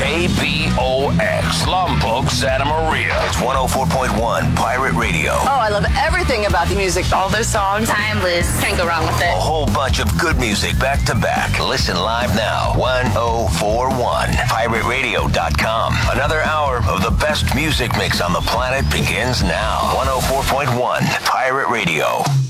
KBOX, Lombok, Santa Maria. It's 104.1 Pirate Radio. Oh, I love everything about the music. All those songs, timeless. Can't go wrong with it. A whole bunch of good music back to back. Listen live now. 1041 pirateradio.com. Another hour of the best music mix on the planet begins now. 104.1 Pirate Radio.